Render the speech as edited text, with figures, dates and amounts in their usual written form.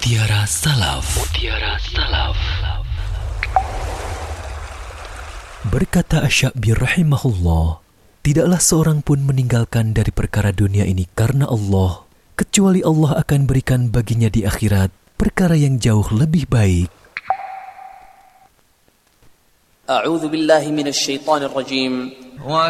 Mutiara Salaf. Mutiara Salaf. Berkata Asy-Sya'bi rahimahullah, tidaklah seorang pun meninggalkan dari perkara dunia ini karena Allah, kecuali Allah akan berikan baginya di akhirat perkara yang jauh lebih baik. A'udzu billahi minasy syaithanir rajim.